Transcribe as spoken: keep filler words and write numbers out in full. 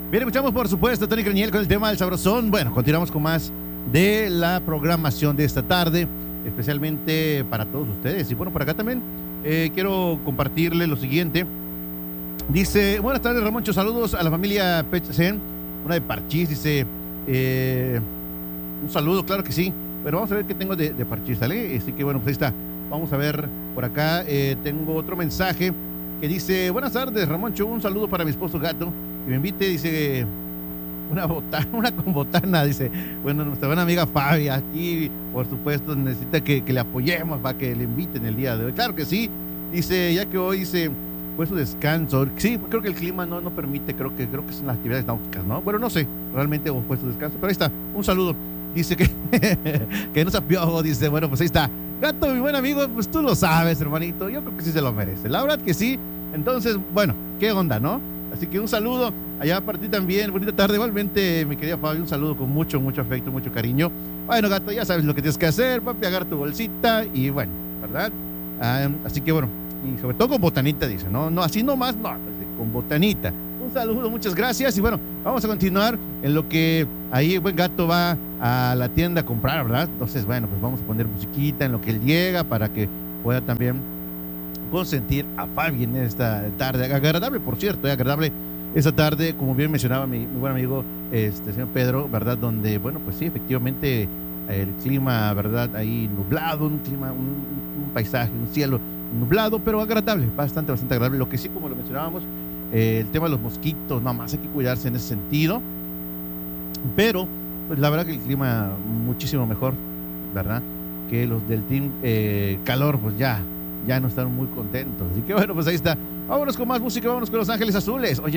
Bien, escuchamos por supuesto a Tony Craniel con el tema del sabrosón. Bueno, continuamos con más de la programación de esta tarde, especialmente para todos ustedes. Y bueno, por acá también eh, quiero compartirle lo siguiente. Dice, buenas tardes Ramoncho, saludos a la familia Pechsen, una de Parchís, dice, eh, un saludo, claro que sí, pero vamos a ver qué tengo de, de Parchís, ¿sale? Así que bueno, pues ahí está, vamos a ver por acá, eh, tengo otro mensaje que dice, buenas tardes Ramoncho, un saludo para mi esposo Gato, que me invite, dice, una botana, una con botana, dice, bueno, nuestra buena amiga Fabi, aquí, por supuesto, necesita que, que le apoyemos para que le inviten el día de hoy, claro que sí, dice, ya que hoy, dice, fue su descanso. Sí, creo que el clima no, no permite, creo que creo que son las actividades náuticas, ¿no? Bueno, no sé, realmente o fue su descanso, pero ahí está, un saludo. Dice que, que no se apiojo, dice, bueno, pues ahí está. Gato, mi buen amigo, pues tú lo sabes, hermanito, yo creo que sí se lo merece, la verdad que sí. Entonces, bueno, qué onda, ¿no? Así que un saludo, allá para ti también, bonita tarde, igualmente, mi querida Fabi, un saludo con mucho, mucho afecto, mucho cariño. Bueno, Gato, ya sabes lo que tienes que hacer, papi, agarra tu bolsita y bueno, ¿verdad? Um, así que bueno, y sobre todo con botanita, dice, no, no, así nomás, no, con botanita. Un saludo, muchas gracias, y bueno, vamos a continuar en lo que ahí el buen Gato va a la tienda a comprar, ¿verdad? Entonces, bueno, pues vamos a poner musiquita en lo que él llega para que pueda también consentir a Fabi en esta tarde, agradable, por cierto, agradable esa tarde, como bien mencionaba mi, mi buen amigo, este señor Pedro, ¿verdad? Donde, bueno, pues sí, efectivamente, el clima, ¿verdad? Ahí nublado, un clima, un, un paisaje, un cielo nublado, pero agradable, bastante, bastante agradable. Lo que sí, como lo mencionábamos, eh, el tema de los mosquitos, nada más hay que cuidarse en ese sentido, pero pues la verdad que el clima muchísimo mejor, ¿verdad? Que los del team eh, calor, pues ya, ya no están muy contentos. Así que bueno, pues ahí está. Vámonos con más música, vámonos con Los Ángeles Azules. Oye,